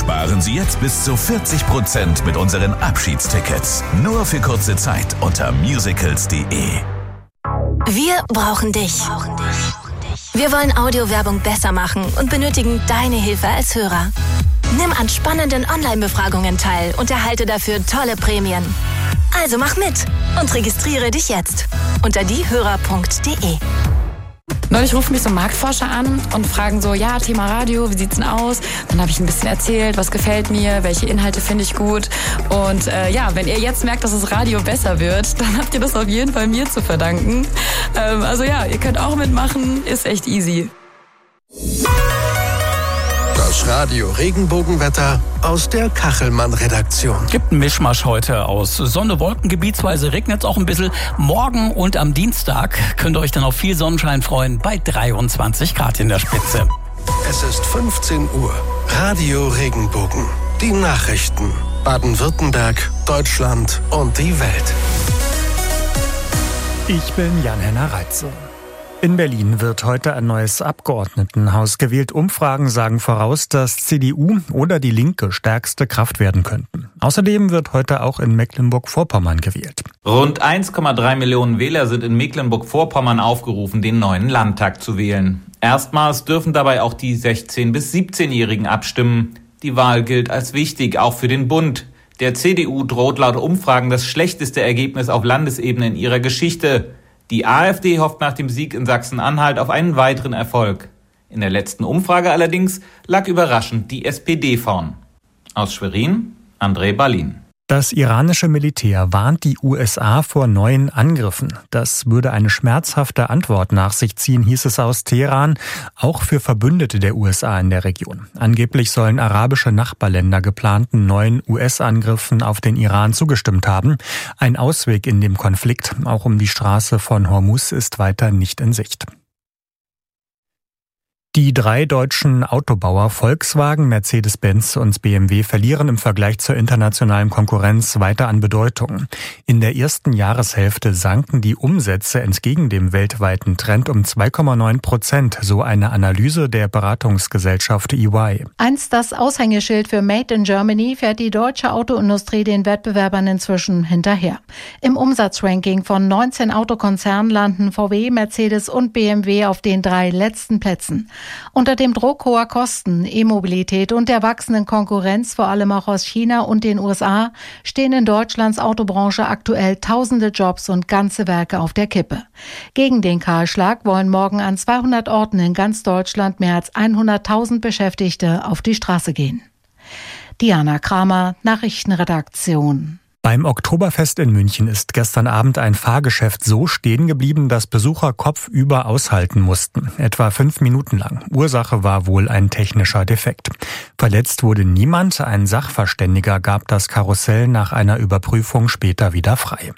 Sparen Sie jetzt bis zu 40% mit unseren Abschiedstickets. Nur für kurze Zeit unter musicals.de. Wir brauchen dich. Wir wollen Audiowerbung besser machen und benötigen deine Hilfe als Hörer. Nimm an spannenden Online-Befragungen teil und erhalte dafür tolle Prämien. Also mach mit und registriere dich jetzt unter diehörer.de. Neulich rufen mich so Marktforscher an und fragen so, ja, Thema Radio, wie sieht's denn aus? Dann habe ich ein bisschen erzählt, was gefällt mir, welche Inhalte finde ich gut. Und wenn ihr jetzt merkt, dass das Radio besser wird, dann habt ihr das auf jeden Fall mir zu verdanken. Ihr könnt auch mitmachen, ist echt easy. Das Radio Regenbogenwetter aus der Kachelmann-Redaktion. Gibt einen Mischmasch heute aus Sonne, Wolken, gebietsweise regnet es auch ein bisschen. Morgen und am Dienstag könnt ihr euch dann auf viel Sonnenschein freuen bei 23 Grad in der Spitze. Es ist 15 Uhr. Radio Regenbogen. Die Nachrichten. Baden-Württemberg, Deutschland und die Welt. Ich bin Jan-Henner Reitze. In Berlin wird heute ein neues Abgeordnetenhaus gewählt. Umfragen sagen voraus, dass CDU oder die Linke stärkste Kraft werden könnten. Außerdem wird heute auch in Mecklenburg-Vorpommern gewählt. Rund 1,3 Millionen Wähler sind in Mecklenburg-Vorpommern aufgerufen, den neuen Landtag zu wählen. Erstmals dürfen dabei auch die 16- bis 17-Jährigen abstimmen. Die Wahl gilt als wichtig, auch für den Bund. Der CDU droht laut Umfragen das schlechteste Ergebnis auf Landesebene in ihrer Geschichte. Die AfD hofft nach dem Sieg in Sachsen-Anhalt auf einen weiteren Erfolg. In der letzten Umfrage allerdings lag überraschend die SPD vorn. Aus Schwerin, André Balin. Das iranische Militär warnt die USA vor neuen Angriffen. Das würde eine schmerzhafte Antwort nach sich ziehen, hieß es aus Teheran, auch für Verbündete der USA in der Region. Angeblich sollen arabische Nachbarländer geplanten neuen US-Angriffen auf den Iran zugestimmt haben. Ein Ausweg in dem Konflikt, auch um die Straße von Hormuz, ist weiter nicht in Sicht. Die 3 deutschen Autobauer Volkswagen, Mercedes-Benz und BMW verlieren im Vergleich zur internationalen Konkurrenz weiter an Bedeutung. In der ersten Jahreshälfte sanken die Umsätze entgegen dem weltweiten Trend um 2,9%, so eine Analyse der Beratungsgesellschaft EY. Einst das Aushängeschild für Made in Germany fährt die deutsche Autoindustrie den Wettbewerbern inzwischen hinterher. Im Umsatzranking von 19 Autokonzernen landen VW, Mercedes und BMW auf den 3 letzten Plätzen. Unter dem Druck hoher Kosten, E-Mobilität und der wachsenden Konkurrenz, vor allem auch aus China und den USA, stehen in Deutschlands Autobranche aktuell tausende Jobs und ganze Werke auf der Kippe. Gegen den Kahlschlag wollen morgen an 200 Orten in ganz Deutschland mehr als 100.000 Beschäftigte auf die Straße gehen. Diana Kramer, Nachrichtenredaktion. Beim Oktoberfest in München ist gestern Abend ein Fahrgeschäft so stehen geblieben, dass Besucher kopfüber aushalten mussten, etwa 5 Minuten lang. Ursache war wohl ein technischer Defekt. Verletzt wurde niemand, ein Sachverständiger gab das Karussell nach einer Überprüfung später wieder frei.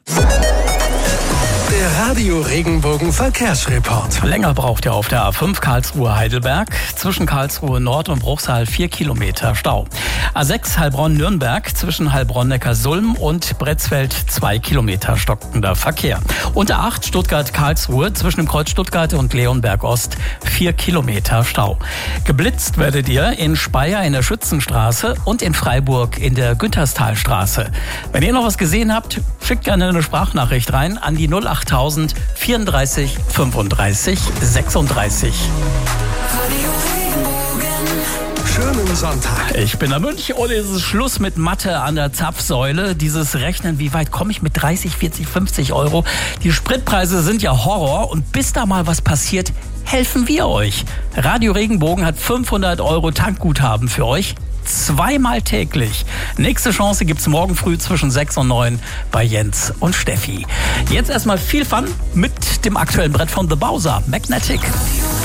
Der Radio Regenbogen Verkehrsreport. Länger braucht ihr auf der A5 Karlsruhe-Heidelberg. Zwischen Karlsruhe Nord und Bruchsal 4 Kilometer Stau. A6 Heilbronn-Nürnberg zwischen Heilbronn-Neckarsulm und Bretzfeld 2 Kilometer stockender Verkehr. Und A8 Stuttgart-Karlsruhe zwischen dem Kreuz Stuttgart und Leonberg-Ost 4 Kilometer Stau. Geblitzt werdet ihr in Speyer in der Schützenstraße und in Freiburg in der Günterstalstraße. Wenn ihr noch was gesehen habt, schickt gerne eine Sprachnachricht rein an die 08000 34 35 36. Schönen Sonntag. Ich bin der Mönch und es ist Schluss mit Mathe an der Zapfsäule. Dieses Rechnen, wie weit komme ich mit 30, 40, 50 Euro? Die Spritpreise sind ja Horror und bis da mal was passiert, helfen wir euch. Radio Regenbogen hat 500 Euro Tankguthaben für euch. 2-mal täglich. Nächste Chance gibt's morgen früh zwischen 6 und 9 bei Jens und Steffi. Jetzt erstmal viel Fun mit dem aktuellen Brett von The Bowser, Magnetic.